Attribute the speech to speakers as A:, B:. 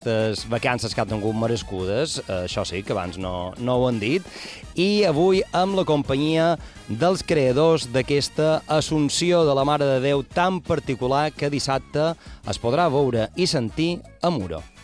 A: aquestes vacances que han tingut merescudes, això sí, que abans no ho han dit, i avui amb la companyia dels creadors d'aquesta Assumpció de la Mare de Déu tan particular que dissabte es podrà veure i sentir a Muro.